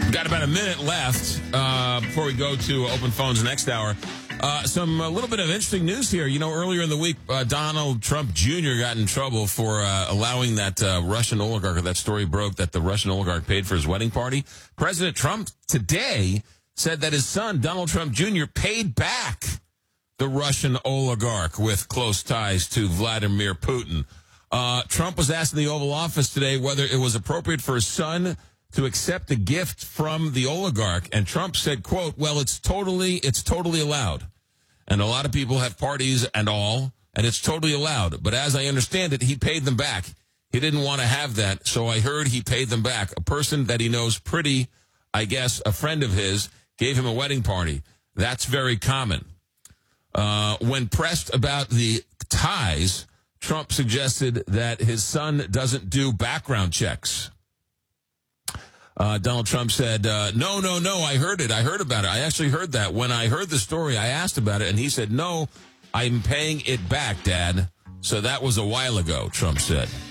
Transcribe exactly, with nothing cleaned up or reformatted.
Got about a minute left uh, before we go to open phones next hour. Uh, some a little bit of interesting news here. You know, earlier in the week, uh, Donald Trump Junior got in trouble for uh, allowing that uh, Russian oligarch, or that story broke that the Russian oligarch paid for his wedding party. President Trump today said that his son, Donald Trump Junior, paid back the Russian oligarch with close ties to Vladimir Putin. Uh, Trump was asked in the Oval Office today whether it was appropriate for his son to accept a gift from the oligarch. And Trump said, quote, well, it's totally, it's totally allowed. And a lot of people have parties and all, and it's totally allowed. But as I understand it, he paid them back. He didn't want to have that, so I heard he paid them back. A person that he knows pretty, I guess, a friend of his, gave him a wedding party. That's very common. Uh, when pressed about the ties, Trump suggested that his son doesn't do background checks. Uh, Donald Trump said, uh, no, no, no, I heard it. I heard about it. I actually heard that. When I heard the story, I asked about it, and he said, no, I'm paying it back, Dad. So that was a while ago, Trump said.